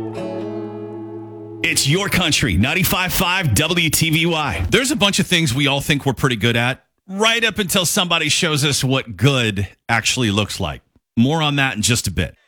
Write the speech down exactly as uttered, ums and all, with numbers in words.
It's your country, ninety-five point five W T V Y. There's a bunch of things we all think we're pretty good at, right up until somebody shows us what good actually looks like. More on that in just a bit.